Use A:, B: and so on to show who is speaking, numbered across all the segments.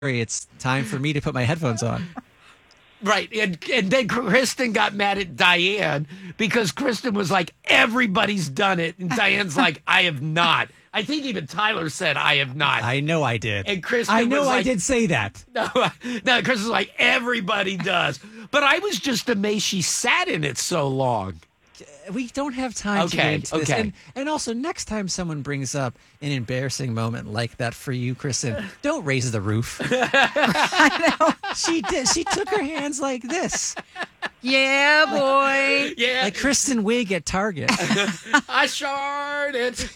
A: it's time for me to put my headphones on.
B: Right. And then Kristen got mad at Diane because Kristen was like, everybody's done it. And Diane's like, I have not. I think even Tyler said, I have not.
A: I know I did.
B: And Kristen
A: I know
B: was like,
A: I did say that.
B: No, Kristen's like, everybody does. But I was just amazed she sat in it so long.
A: We don't have time to get into this.
B: Okay.
A: And also, next time someone brings up an embarrassing moment like that for you, Kristen, don't raise the roof. I know. She did. She took her hands like this.
C: Yeah, boy.
B: Yeah.
A: Like Kristen Wiig at Target.
B: I sharted.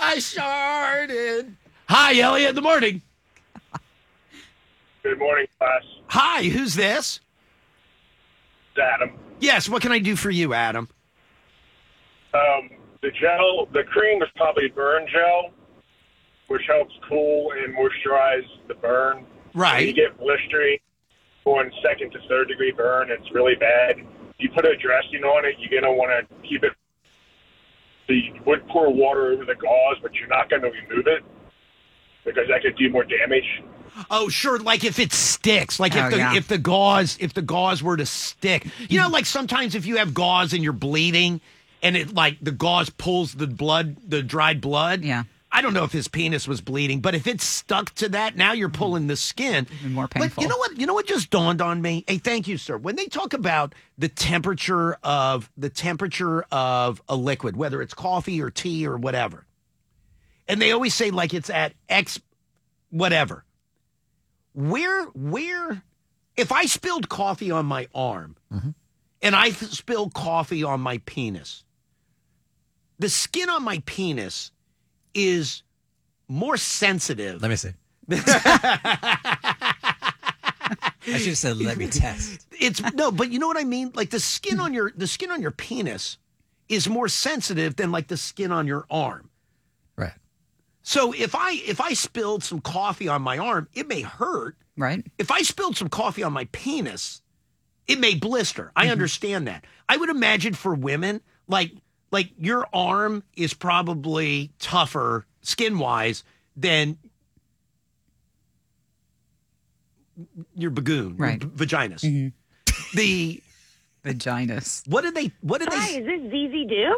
B: Hi, Elliot, in the morning.
D: Good morning, class.
B: Hi, who's this?
D: It's Adam.
B: Yes, what can I do for you, Adam?
D: The cream is probably burn gel, which helps cool and moisturize the burn.
B: Right.
D: When you get blistering, going second to third degree burn, it's really bad. You put a dressing on it, you're going to want to keep it. So you would pour water over the gauze, but you're not going to remove it because that could do more damage.
B: Oh, sure. Like if it sticks, like
C: Oh, yeah.
B: if the gauze were to stick, you know, like sometimes if you have gauze and you're bleeding and it like the gauze pulls the blood, the dried blood.
C: Yeah.
B: I don't know if his penis was bleeding, but if it's stuck to that, now you're pulling the skin.
C: Even more
B: But
C: painful.
B: you know what? You know what just dawned on me? Hey, thank you, sir. When they talk about the temperature of a liquid, whether it's coffee or tea or whatever, and they always say like it's at X whatever. Where if I spilled coffee on my arm and I spilled coffee on my penis, the skin on my penis is more sensitive.
A: Let me see. I should have said, let me test.
B: It's no, but you know what I mean? Like the skin on your penis is more sensitive than like the skin on your arm.
A: Right.
B: So if I spilled some coffee on my arm, it may hurt.
C: Right.
B: If I spilled some coffee on my penis, it may blister. I understand that. I would imagine for women, like your arm is probably tougher skin-wise than your bagoon,
C: Right.
B: vaginas. The
C: Vaginas.
B: what did they
E: Hi, is this ZZ Do?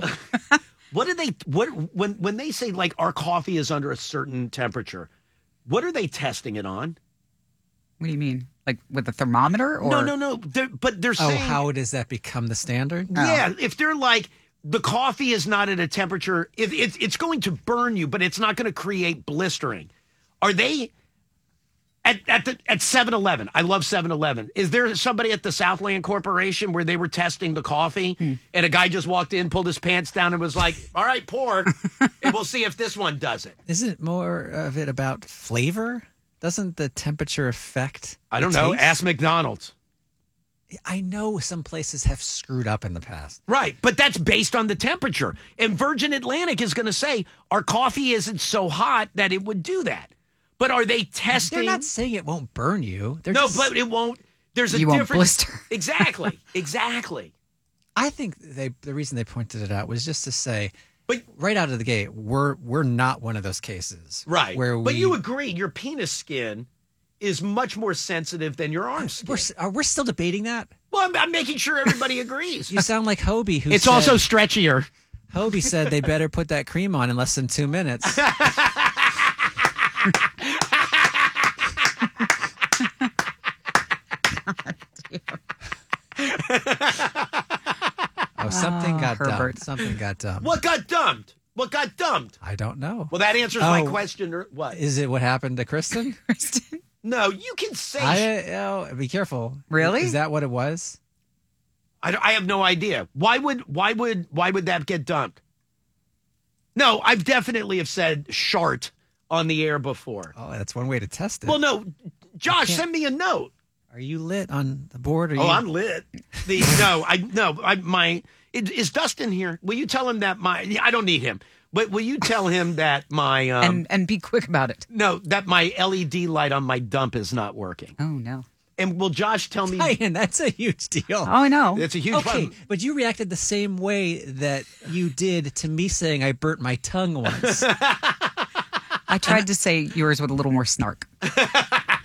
B: when they say like our coffee is under a certain temperature, what are they testing it on?
C: What do you mean? Like with a thermometer? Or?
B: No. They're
A: Oh,
B: saying
A: how does that become the standard?
B: yeah, if they're like the coffee is not at a temperature, it's going to burn you, but it's not going to create blistering. Are they at 7-Eleven? I love 7-Eleven. Is there somebody at the Southland Corporation where they were testing the coffee and a guy just walked in, pulled his pants down, and was like, "All right, pour, and we'll see if this one does it."
A: Isn't it more of it about flavor? Doesn't the temperature affect
B: I don't
A: the
B: know.
A: taste?
B: Ask McDonald's.
A: I know some places have screwed up in the past.
B: Right, but that's based on the temperature. And Virgin Atlantic is going to say our coffee isn't so hot that it would do that. But are they testing?
A: They're not saying it won't burn you. They're
B: No,
A: just,
B: but it won't. There's a
C: You won't
B: difference.
C: blister.
B: Exactly.
A: I think the reason they pointed it out was just to say,
B: But
A: right out of the gate, we're not one of those cases,
B: right.
A: Where
B: but
A: we,
B: you agree your penis skin is much more sensitive than your arm skin.
A: we're still debating that.
B: Well, I'm making sure everybody agrees.
A: You sound like Hobie, who
B: It's
A: said,
B: also stretchier.
A: Hobie said they better put that cream on in less than 2 minutes. Oh, something got
C: Herbert.
A: dumped. Something got dumped.
B: What got dumped? What got dumped?
A: I don't know.
B: Well, that answers my
A: Oh.
B: question. Or what?
A: Is it what happened to Kristen?
C: Kristen?
B: No, you can say.
A: Be careful.
C: Really?
A: Is that what it was?
B: I have no idea. Why would that get dumped? No, I've definitely have said shart on the air before.
A: Oh, that's one way to test it.
B: Well, no, Josh,
A: can't-
B: send me a note.
A: Are you lit on the board? Or
B: Oh, I'm lit. Is Dustin here? Will you tell him that I don't need him, but will you tell him that my
C: and be quick about it.
B: that my LED light on my dump is not working?
C: Oh, no.
B: And will Josh tell me?
A: Ryan, that's a huge deal.
C: Oh, I know.
B: It's a huge
A: Okay,
B: problem.
A: but you reacted the same way that you did to me saying I burnt my tongue once.
C: I tried to say yours with a little more snark.